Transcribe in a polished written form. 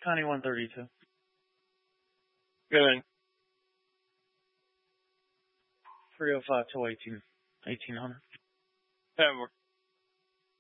Connie 132. Good. 305 till 1800. That works.